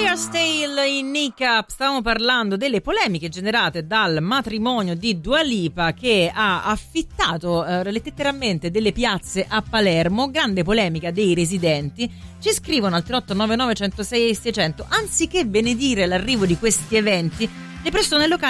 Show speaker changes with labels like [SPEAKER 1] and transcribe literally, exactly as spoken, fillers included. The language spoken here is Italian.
[SPEAKER 1] Fairy's Tale in Nick Up. Stavamo parlando delle polemiche generate dal matrimonio di Dua Lipa, che ha affittato eh, letteralmente delle piazze a Palermo. Grande polemica dei residenti. Ci scrivono al tre otto nove nove uno zero sei seicento: anziché benedire l'arrivo di questi eventi, le persone locali